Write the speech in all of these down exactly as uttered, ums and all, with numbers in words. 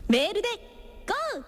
メールで ゴー！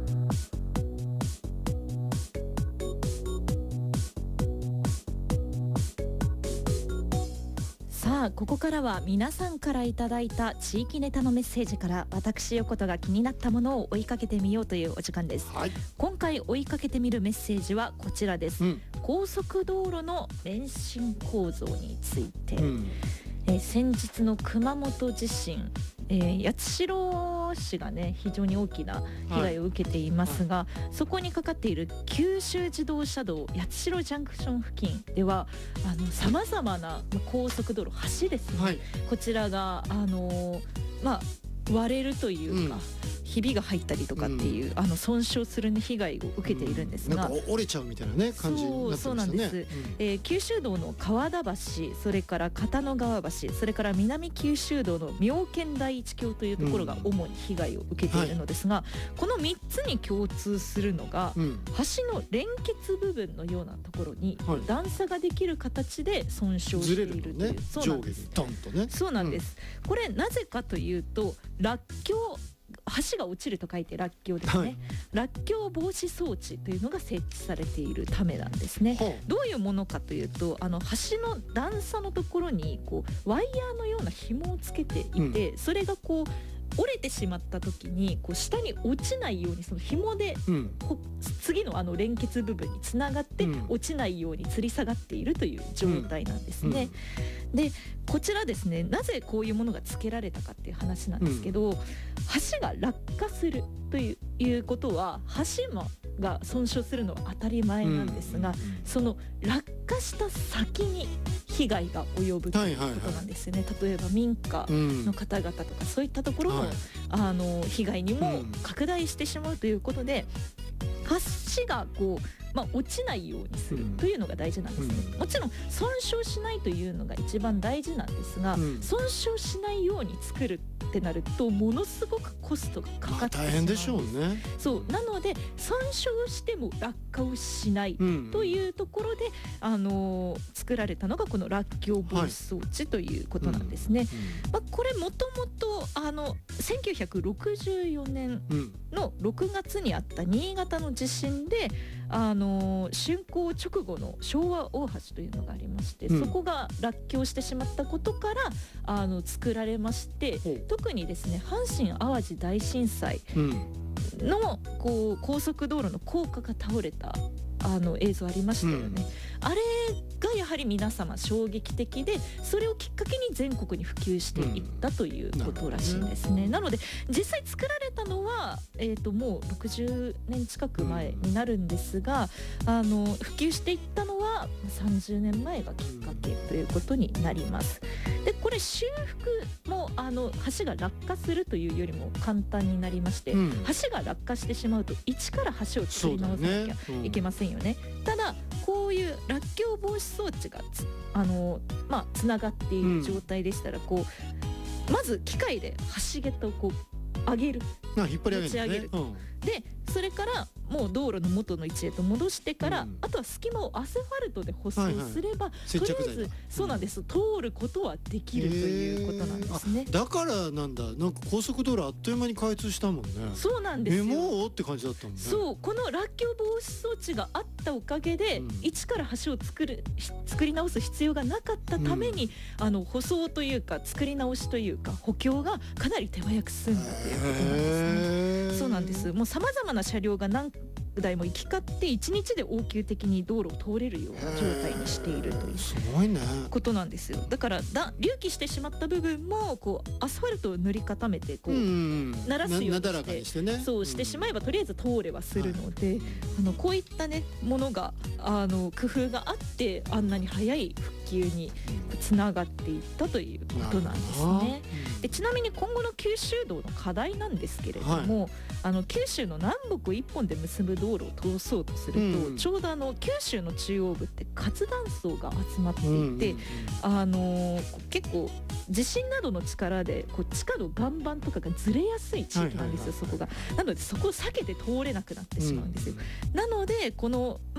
さあここからは皆さんからいただいた地域ネタのメッセージから私横田が気になったものを追いかけてみようというお時間です、 はい、 今回追いかけてみるメッセージはこちらです、うん、高速道路の免震構造について、うんえー、先日の熊本地震、えー、八代市がね非常に大きな被害を受けていますが、はいはい、そこにかかっている九州自動車道八代ジャンクション付近ではあの様々な高速道路橋ですね、はい、こちらがあのー、まあ割れるというか、うんひびが入ったりとかっていう、うん、あの損傷する、ね、被害を受けているんですが、 うん、なんか折れちゃうみたいな、ね、感じになってましたね。そう、そうなんです、うんえー、九州道の川田橋、それから片野川橋、それから南九州道の妙見第一橋というところが主に被害を受けているのですが、うんはい、このみっつに共通するのが、うん、橋の連結部分のようなところに段差ができる形で損傷しているという、 ね、そうなんです。上下にドンとね。 そうなんです、うん、これなぜかというと落橋橋が落ちると書いて落橋ですね、はい、落橋防止装置というのが設置されているためなんですね、はあ、どういうものかというとあの橋の段差のところにこうワイヤーのような紐をつけていて、うん、それがこう折れてしまった時にこう下に落ちないようにその紐で、うん、次のあの連結部分につながって落ちないように吊り下がっているという状態なんですね、うんうん、でこちらですねなぜこういうものが付けられたかっていう話なんですけど、うん、橋が落下するという、いうことは橋もが損傷するのは当たり前なんですが、うんうんうん、その落下した先に被害が及ぶということなんですよね、はいはいはい、例えば民家の方々とか、うん、そういったところも、はい、あの被害にも拡大してしまうということで、橋がこう、まあ、落ちないようにするというのが大事なんですね、うん、もちろん損傷しないというのが一番大事なんですが、うん、損傷しないように作るってなるとものすごくコストがかかってしまうんです、まあ、大変でしょうね。そうなので損傷しても落下をしないというところで、うん、あのー、作られたのがこの落橋防止装置ということなんですね、はいうんまあ、これもともとあのせんきゅうひゃくろくじゅうよねんのろくがつにあった新潟の地震であの竣工直後の昭和大橋というのがありまして、うん、そこが落橋してしまったことからあの作られまして、特にですね阪神・淡路大震災のこう高速道路の高架が倒れたあの映像ありましたよね、うん、あれがやはり皆様衝撃的でそれをきっかけに全国に普及していったということらしいんですね、うん、なので実際作られたのは、えーと、もうろくじゅうねん近く前になるんですが、うん、あの普及していったのはさんじゅうねんまえがきっかけということになります。でこれ修復もあの橋が落下するというよりも簡単になりまして、うん、橋が落下してしまうと一から橋を作り直さなきゃいけませんよね、うん、ただこういう落橋防止装置がつあの、まあ、つながっている状態でしたらこう、うん、まず機械で橋桁をこう上げる、 あ引っ張り上げる、ね、 持ち上げる、うん、でそれからもう道路の元の位置へと戻してから、うん、あとは隙間をアスファルトで舗装すれば、はいはい、とりあえずそうなんです、うん、通ることはできるということなんですね。 だからなんだなんか高速道路あっという間に開通したもんね。 そうなんですよ。 えもうって感じだったもんね。 そうこの落橋防止装置があったおかげで、うん、一から橋を作る作り直す必要がなかったために、うん、あの舗装というか作り直しというか補強がかなり手早く進んだということなんですね。そうなんです。もう様々な車両が何台も行き交っていちにちで応急的に道路を通れるような状態にしているというすごいねことなんですよ。だからだ隆起してしまった部分もこうアスファルトを塗り固めてこう鳴らすようにして、なだらかにしてね、そうしてしまえばとりあえず通れはするので、はい、あのこういったねものがあの工夫があってあんなに早い復旧につながっていったということなんですね。でちなみに今後の九州道の課題なんですけれども、はい、あの九州の南北一本で結ぶ道路を通そうとすると、うん、ちょうどあの九州の中央部って活断層が集まっていて、うんうんうん、あの結構地震などの力でこう地下の岩盤とかがずれやすい地域なんですよ、そこが。なのでそこを避けて通れなくなってしまうんですよ、うん、なのでこのまあ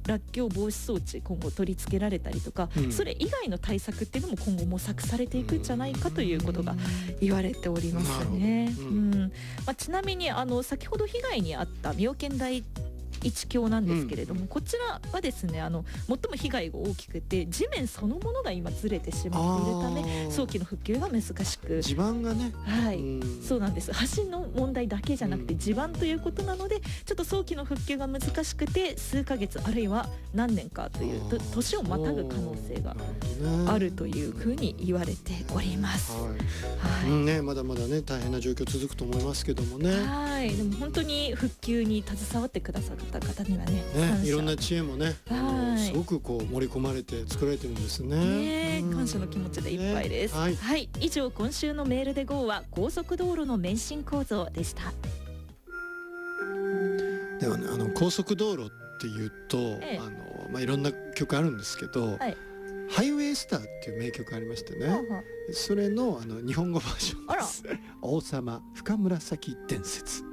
らっきょう防止装置今後取り付けられたりとか、うん、それ以外の対策っていうのも今後模索されていくんじゃないかということが言われておりますね。うんうんまあ、ちなみにあの先ほど被害に遭った妙見台一橋なんですけれども、うん、こちらはですねあの最も被害が大きくて地面そのものが今ずれてしまっているため早期の復旧が難しく地盤がねはい、うん、そうなんです。橋の問題だけじゃなくて地盤ということなのでちょっと早期の復旧が難しくて数ヶ月あるいは何年かという年をまたぐ可能性があるというふうに言われております。 はいはいうんね、まだまだね大変な状況続くと思いますけどもね。 はいでも本当に復旧に携わってくださった方にはね、 ねいろんな知恵もねすごくこう盛り込まれて作られてるんですね。 ね感謝の気持ちでいっぱいです。ねはい、はい、以上今週のメールで ゴー は高速道路の免震構造でした。 ではねあの高速道路っていうと、ええあのまあ、いろんな曲あるんですけど、はい、ハイウェイスターっていう名曲ありましてね、ははそれ の, あの日本語バージョンです。王様深紫伝説。